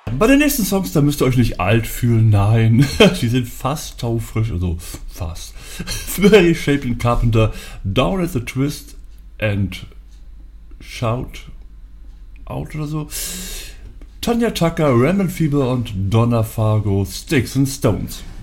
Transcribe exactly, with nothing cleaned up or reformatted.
Bei den nächsten Songs, da müsst ihr euch nicht alt fühlen, nein. Die sind fast taufrisch, also fast. Mary Shaping Carpenter, Down at the Twist and Shout Out oder so. Tanya Tucker, Ramon Fever und Donna Fargo, Sticks and Stones.